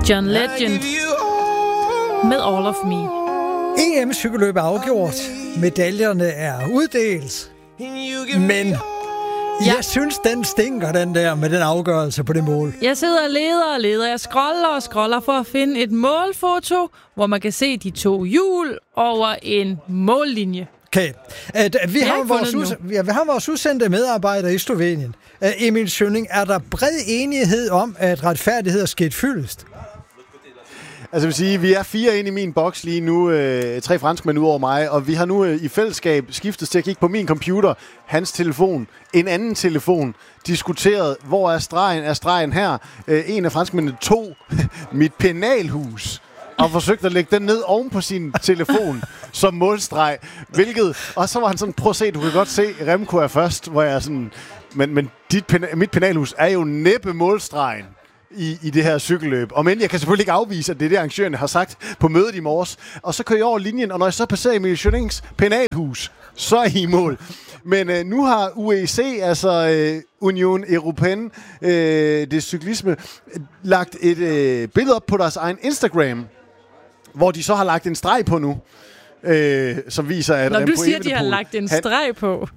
John Legend med All of Me. EM-cykelløb er afgjort. Medaljerne er uddelt. Men jeg synes, den stinker, den der med den afgørelse på det mål. Jeg sidder og leder. Jeg scroller for at finde et målfoto, hvor man kan se de 2 hjul over en mållinje. Okay. Vi har vores udsendte medarbejdere i Slovenien. Emil Schønning, er der bred enighed om, at retfærdighed er sket fyldest? Altså jeg vil sige, vi er 4 inde i min boks lige nu, 3 franskmænd ud over mig, og vi har nu i fællesskab skiftet til at kigge på min computer, hans telefon, en anden telefon, diskuteret, hvor er stregen her. En af franskmændene tog mit penalhus og forsøgte at lægge den ned oven på sin telefon som målstreg, og så var han sådan, prøv at se, du kan godt se, Remco er først, hvor jeg er sådan, men mit penalhus er jo næppe målstregen i det her cykelløb. Og men jeg kan selvfølgelig ikke afvise, at det er det, arrangørerne har sagt på mødet i morges. Og så kører jeg over linjen, og når jeg så passerer Emil Schønnings penalhus, så er I i mål. Men nu har UEC, altså Union Européenne de Cyklisme, lagt et billede op på deres egen Instagram, hvor de så har lagt en streg på nu, som viser, at når du siger, de har lagt en streg på.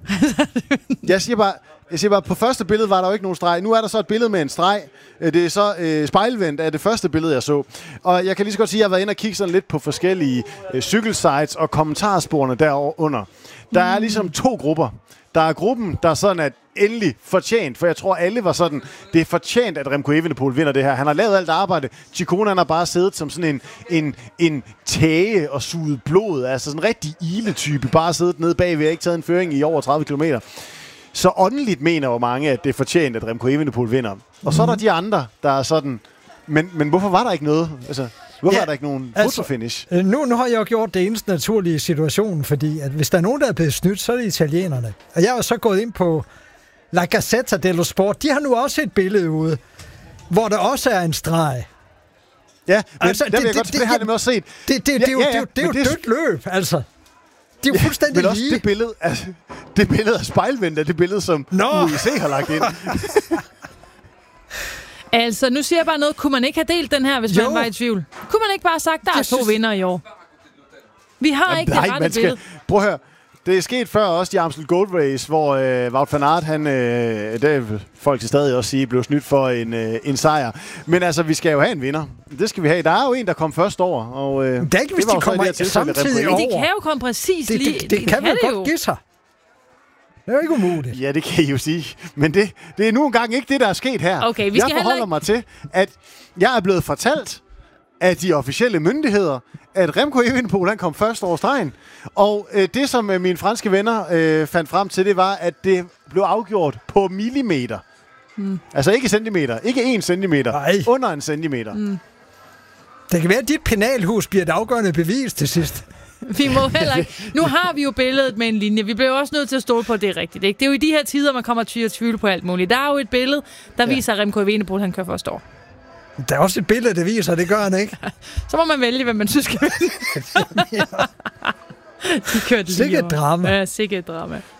Jeg siger bare, på første billede var der jo ikke nogen streg. Nu er der så et billede med en streg. Det er så spejlvendt af det første billede, jeg så. Og jeg kan lige så godt sige, at jeg har været inde og kigge sådan lidt på forskellige cykelsites og kommentarsporene derunder. Der er ligesom 2 grupper. Der er gruppen, der sådan er endelig fortjent, for jeg tror, alle var sådan, det er fortjent, at Remco Evenepoel vinder det her. Han har lavet alt arbejde. Ciccone, han har bare siddet som sådan en tæge og suget blod. Altså sådan en rigtig ile-type. Bare siddet nede bagved og ikke taget en føring i over 30 kilometer. Så åndeligt mener jo mange, at det er fortjent, at Remco Evenepoel vinder. Og så er der de andre, der er sådan, men hvorfor var der ikke noget? Altså, hvorfor er der ikke nogen fotofinish? Nu har jeg jo gjort det eneste naturlige situation, fordi at hvis der er nogen, der er blevet snydt, så er det italienerne. Og jeg har så gået ind på La Gazzetta dello Sport. De har nu også et billede ude, hvor der også er en streg. Ja, men altså, det har jeg også set. Det er jo dødt løb, altså. De er jo fuldstændig men også lige. Det billede er spejlvendt af det billede, som UEC har lagt ind. Altså, nu siger jeg bare noget. Kunne man ikke have delt den her, hvis man var i tvivl? Kunne man ikke bare have sagt, der er 2 vinder i år? Vi har ikke det rette billede. Prøv at høre. Det er sket før også i Amstel Gold Race, hvor Wout van Aert, det folk til stadig også sige, blev snydt for en sejr. Men altså, vi skal jo have en vinder. Det skal vi have. Der er jo en, der kom først over. Og, det er ikke, hvis de kommer samtidig over. De kan jo komme præcis lige. Det kan man godt give sig. Det er jo ikke umuligt. Ja, det kan I jo sige. Men det er nu engang ikke det, der er sket her. Okay, jeg forholder mig til, at jeg er blevet fortalt af de officielle myndigheder, at Remco Evenepoel, han kom først over stregen. Og det, som mine franske venner fandt frem til, det var, at det blev afgjort på millimeter. Altså ikke centimeter. Ikke 1 centimeter. Nej. Under 1 centimeter. Det kan være, at dit penalhus bliver et afgørende bevis til sidst. Vi må heller ikke. Nu har vi jo billedet med en linje. Vi bliver også nødt til at stole på, at det er rigtigt. Ikke? Det er jo i de her tider, man kommer til at tvivle på alt muligt. Der er jo et billede, der viser, at Remco Evenepoel, han kører først år. Der er også et billede, der viser, det gør han ikke. Så må man vælge, hvem man synes skal vinde. De kørte lige. Sikke et drama. Ja, sikke et drama.